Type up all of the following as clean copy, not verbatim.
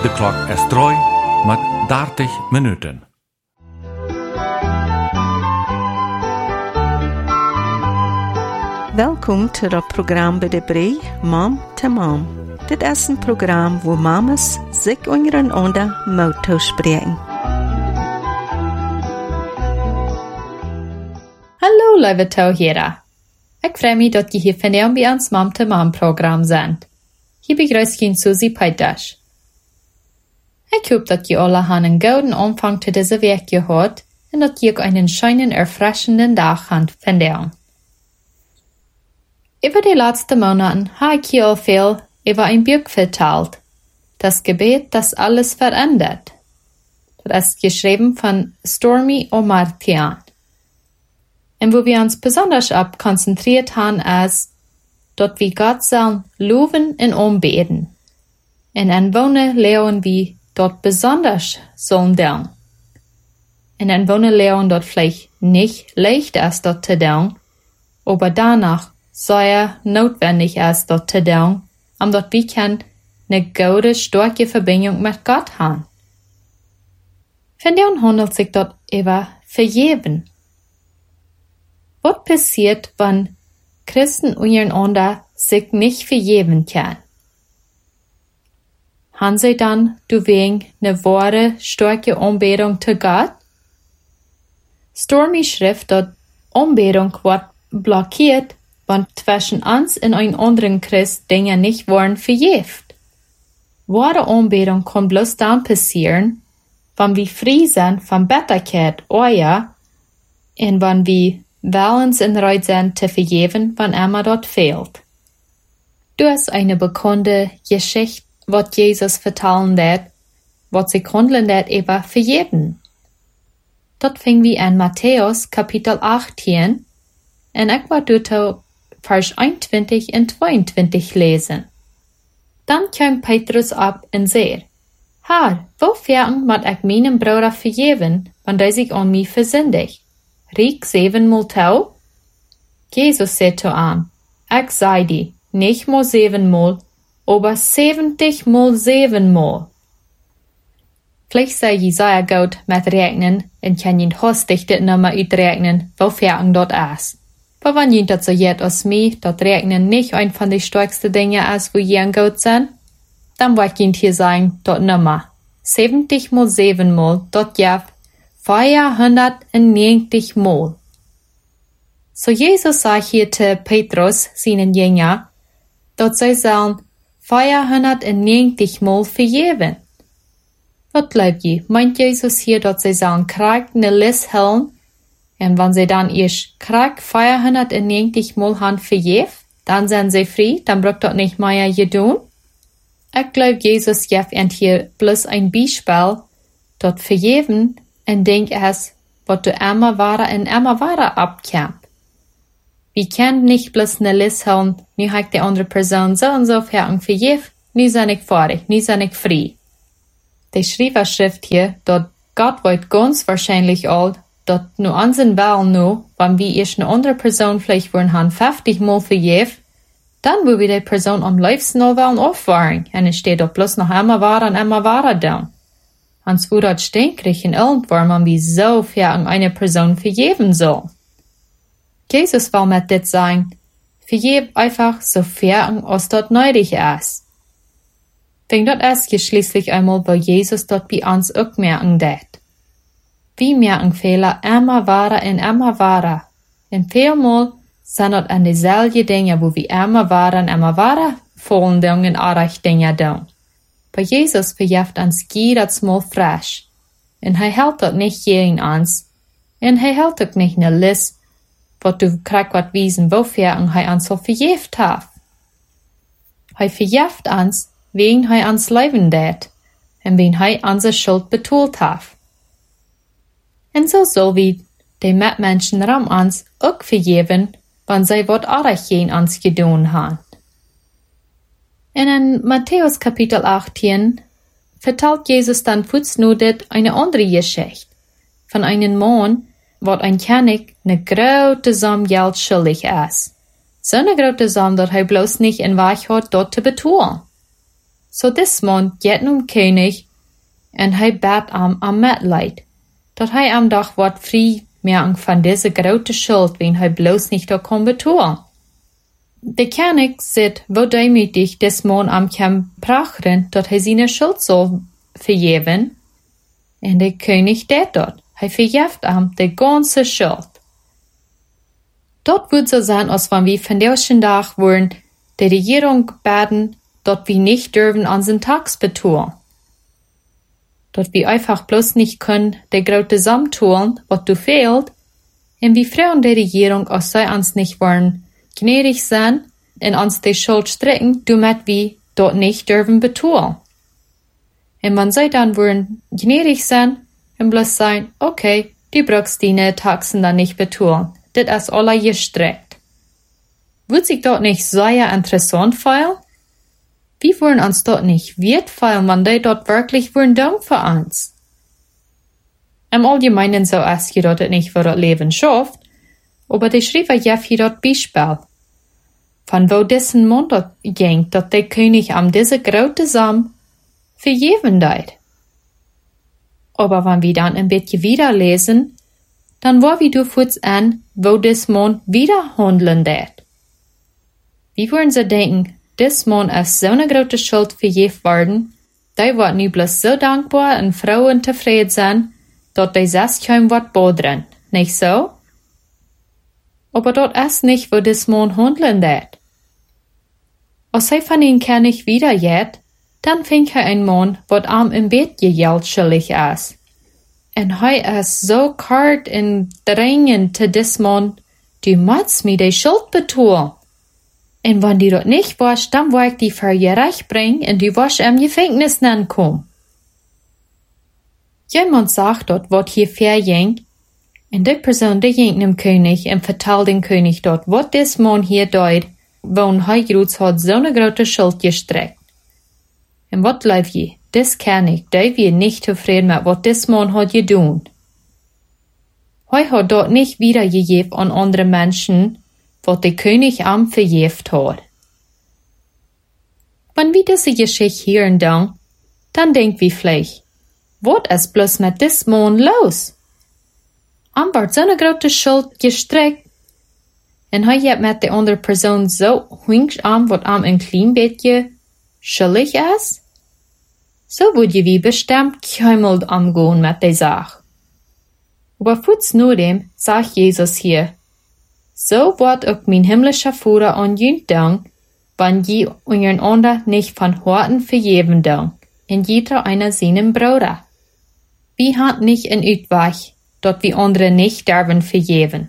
De klok is 3 met 30 minuten. Welkom to het programma bij de Brei, Mom to Mom. Dit is een programma waar mamas zich ondereinander motto spreken. Hallo lieve toehoorder. Ik freue mich, dat je hier vandaag bij ons Mom to Mom programma bent. Hier begrüßt ich Susie Peiters. Ik hoop dat je alle een gouden aanvang te deze week gehad en dat je ook einen schönen, erfrischenden Tag habt vandaag. Über die letzten Monaten habe ich hier al veel über ein Buch vertelt. Das Gebet, das alles verändert. Das ist geschrieben von Stormy Omartian. Und wo wir uns besonders ab konzentriert haben, ist, dort wir Gott sollen loben und anbeten. Und an Wohnen lernen wir dort besonders sollen tun. Und an Wohnen lernen dort vielleicht nicht leicht ist, dort zu tun, aber danach sehr notwendig ist, dort zu tun, dort wir können eine gute, starke Verbindung mit Gott haben. Von dem handelt sich dort über vergeben. Was passiert, wenn Christen untereinander sich nicht vergeben können? Haben sie dann deswegen eine wahre, starke Anbetung zu Gott? Stormy schrift, dass Anbetung wird blockiert, wenn zwischen uns und einem anderen Christ Dinge nicht worden verjeft. Wahre Anbetung kann bloß dann passieren, wenn wir frei sind von Bitterkeit, Eier, und wenn wir willens und bereit sind zu vergeben, wenn immer dort fehlt. Du hast eine bekannte Geschichte, was Jesus vertellen wird, was sich handeln wird über vergeben. Dort fing wir an Matthäus Kapitel 18 und ich war dort Vers 21 und 22 lesen. Dann kam Petrus ab und sagte, Herr, wofern moet ich meinem Bruder vergeben, wenn der sich an mich versündigt? Riek 7-mal tau? Jesus sagte ihm, ich sei dir, nicht mal 7-mal, aber 70-mal 7-mal. Vielleicht sei je sehr gut mit rechnen und kann je hastig dit nummer uitrechnen, wofern dort ist. Aber wenn je dat so jet als mich, dat rechnen nicht ein von den stärksten Dingen ist, wo je gut sind, dann wollt je hier sagen, dort nummer 70-mal 7-mal, dort ja 490 Mal. So Jesus sagt hier zu Petrus, seinen Jünger, dass sie sollen 490 Mal vergeben. Was glaubt ihr? Meint Jesus hier, dass sie sollen Krieg eine List halten? Und wenn sie dann ihr Krieg 490 Mal haben vergeben, dann sind sie frei, dann braucht das nicht mehr tun? Ich glaube, Jesus gibt hier bloß ein Beispiel, dort vergeben, und denk es, was du immer weiter abkämpft. Wir können nicht bloß eine Liste haben, nu hat die andere Person so und so vergeben, nu sind ich fertig, nu sind ich frei. Die Schrift hier, dass Gott weiß ganz wahrscheinlich auch, dass nur unseren Willen nur, wenn wir erst eine andere Person vielleicht wollen haben 50 Mal vergeben, dann will wir die Person am liebsten noch wollen aufwahren, und es steht doch bloß noch immer weiter da. Ans wo dat stinkrig in irgendwann man wie so viel an eine Person vergeben soll. Jesus will mit dit sagen, vergeb einfach so viel als dort nötig ist. Wenn dort ist schließlich einmal, weil Jesus dort bei uns auch merken det. Wir merken Fehler immer weiter. Und vielmal sind dort an dieselben Dinge, wo wir immer weiter vollen Dingen artig Dinge tun. Bei Jesus verjeft uns jedes Mal frisch. Und hält dort nicht jeden ans. Und hält auch nicht eine List, wo du kriegst wat wiesen, wofür uns so verjeft hat. Verjeft uns, wegen uns leben det, und wen unsere Schuld betont hat. Und so soll wir die Mitmenschen rum uns auch vergeben, wenn sie wat artig gegen uns getan haben. In Matthäus Kapitel 18 vertelt Jesus dann fußnotet eine andere Geschichte von einem Mann, wat ein König eine große Summe Geld schuldig ist. So eine große Summe, dass bloß nicht in Weich hat, dort zu betalen. So desmond geht König en hij bat am Mitleid, dat hij am doch wat frei merken van deze grote schuld, wen hij bloß nicht da kon betonen. De König zit wo demütig desmond am kem pracheren, dat hij zijn schuld zal vergeven, en de König deed dat. Hij verjeft am de ganze schuld. Dat wird so sein, als wenn wir von der Dag wollen, die Regierung baden, dat wir nicht dürfen an den Tags betonen. Dat wir einfach bloß nicht können, de grote Samm tun, wat du fehlt, en wir fragen der Regierung, als sie uns nicht wollen gnädig sein, en uns die Schuld strecken, damit wir dort nicht dürfen betonen. En wenn sie dann wollen gnädig sein, en bloß sein, okay, die brauchst die Taxen dann nicht betonen. Das ist alle gestreckt. Wird sich dort nicht sehr interessant fühlen? Wir wollen uns dort nicht wertfallen, wenn die dort wirklich wollen Dank für uns. Im Allgemeinen so ist je dort nicht für das Leben schafft, aber die Schreiber geben hier dort Beispiel. Von wo dessen Mund dort ging, dass der König am diese große Samen vergeben deit. Aber wenn wir dann ein bisschen wieder lesen, dann war wir du kurz an, wo des Mond wieder handeln deit. Wie wollen sie denken, des Mond ist so eine große Schuld vergeben worden, die wird nu bloß so dankbar und froh und zufrieden sein, dass die selbst kaum wat bodren, nicht so? Aber dort ist nicht, wo des Mond handeln deit. Als sie von ihnen König wieder jet, dann fing er ein Mann, wat am im Bett gejalt schuldig ist. En hij is so kart en dringend te des Mann, du musst mir die Schuld betonen. En wenn du dort nicht warst, dann war ich die vor Gericht bringen und du warst im Gefängnis ankommen. Jemand sagt dort, wat hier verging, en die Person, die ging dem König und vertelt dem König dort, wat des Mann hier deut, wo hij grüß hat so eine große Schuld gestreckt. En wat leif je? Des König, der wir nicht zufrieden mit, wat des Mann hat gedaan. Hij hat dort nicht wiedergegeben an andere Menschen, wat der König am verjeft hat. Wenn wir diese Geschichte hören dann denken wir vielleicht, wat ist bloß mit des Mann los? Am wird so eine große Schuld gestreckt, en hij hat mit der andere Person so hüngst am, wat am ein klein bisschen schuldig ist? So würde wir bestimmt keimelt amgehen mit der Sache. Aber kurz nur dem sagt Jesus hier, so wird auch mein himmlischer Vater an jünt dank, wenn je einander nicht von Herzen vergeben dank, in jeder einer seinem Bruder. Wir haben nicht ein Utweg, dort wir andere nicht dürfen vergeben.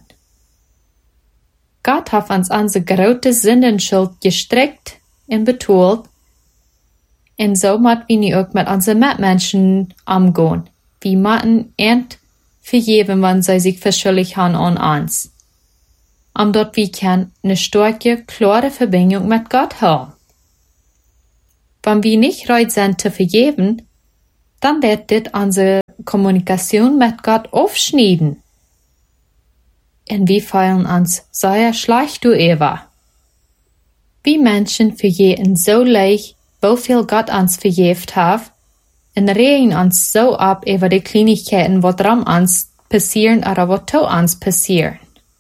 Gott hat uns unsere große Sündenschuld gestreckt und betont, en so mat wir nu ook mit unseren Mitmenschen umgehen. Wir müssen vergeben, wenn sie sich verschuldigt haben an uns. Dort wir können eine starke, klare Verbindung mit Gott haben. Wenn wir nicht bereit sind zu vergeben, dann wird das unsere Kommunikation mit Gott aufschneiden. Und wir fühlen uns sehr schlecht darüber. Wir Menschen vergeben so leicht, wofür Gott uns vergeben hat, und regen uns so ab über die Kleinigkeiten, was dran uns passieren oder was to uns passieren.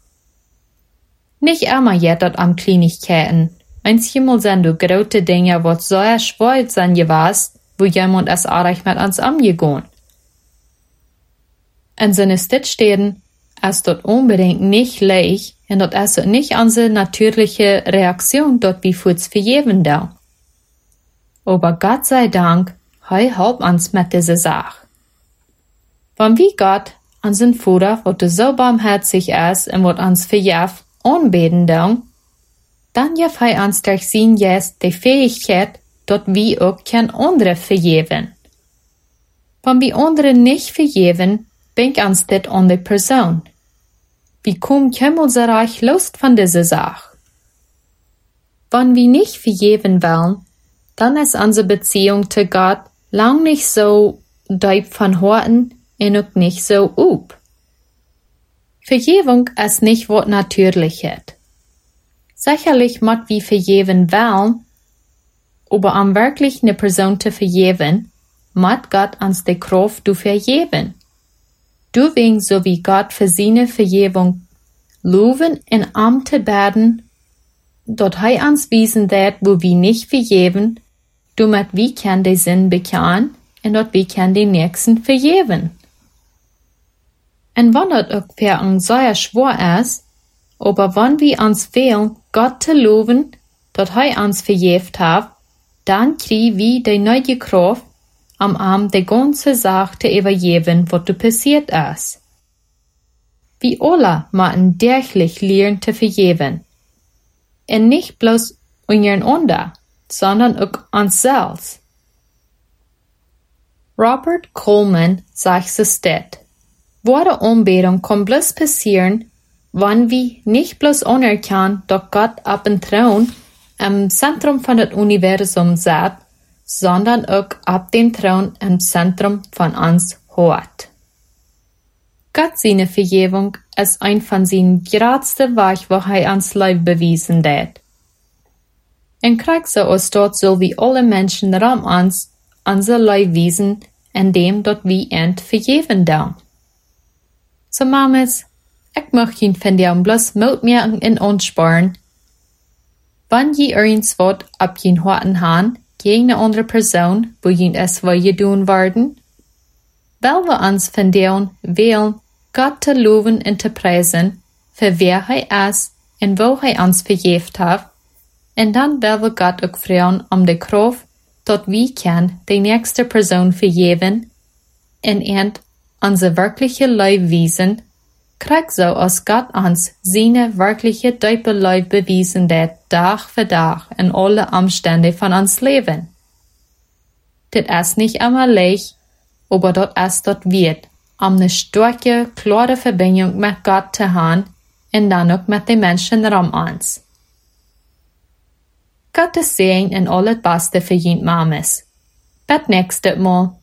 Nicht immer jettet am Kleinigkeiten. Manchmal sind du große Dinge, was so schwer sind gewesen, wo jemand es auch mit uns umgegangen. Und seine Stittstehen ist dort unbedingt nicht leicht, und dort ist nicht unsere natürliche Reaktion, dort wie kurz vergeben da. Aber Gott sei Dank, er hilft uns mit dieser Sache. Wenn wir Gott, unseren Vater, der so barmherzig ist und wird uns vergibt, anbeten dann gibt er uns durch sein Geist die Fähigkeit, dass wir auch andere vergeben. Wenn wir andere nicht vergeben, bringt uns das an die Person. Wir kommen himmelreich Lust von dieser Sache. Wenn wir nicht vergeben wollen, dann ist unsere Beziehung zu Gott lang nicht so deep von Herzen und auch nicht so up. Vergebung ist nicht was Natürliches. Sicherlich muss wir vergeben wollen, aber om wirklich eine Person te vergeven, moet God ons de kraft du vergeven. Du wing so wie Gott für seine Vergebung loven en om te beden, dat hij ons wiesen dat wo wir nicht vergeben, damit wir kann de Sinn bekennen en dat wir kann den Nächsten vergeben. En wann dat ook für uns sehr schwer ist, aber wenn wir uns fehlen, Gott zu loben, dat hij ons vergeeft hat, dann kriegen wir die neue Kraft, am de ganze Sache te übergeben, was du passiert ist. Wir alle müssen täglich lernen zu vergeben. En nicht bloß untereinander, sondern auch uns selbst. Robert Coleman sagt so steht, wahre Anbetung kann bloß passieren, wenn wir nicht bloß anerkennen, dass Gott auf dem Thron im Zentrum von dem Universum sitzt, sondern auch auf dem Thron im Zentrum von uns hat. Gott seine Vergebung ist ein von seinen größten Werken, wo er uns Leben bewiesen hat. In Krieg so ist dort so wie alle Menschen rum uns unser Leben wiesen, indem dort wir end vergeben da. So Mames, ich möchte ihn von dir bloß mitmerken in uns sparen. Wenn je irgendwas wat ab jen harten han, gegen eine andere Person, wo jen es will tun werden, weil wir uns von deren wählen, Gott zu loben und zu preisen, für wer er ist und wo er uns vergeben hat, und dann will wir Gott auch fragen die Kraft, dass wir kann die nächste Person vergeben und unser wirkliche Leben wiesen, kriegt so als Gott uns seine wirkliche tiefe Leben bewiesen hat, Tag für Tag in alle Umstände von uns Leben. Das ist nicht immer leicht, aber das ist dort wird, eine starke, klare Verbindung mit Gott zu haben und dann auch mit den Menschen um uns. Gottes Segen und alles Beste für jeden Mames. Bis nächstes Mal.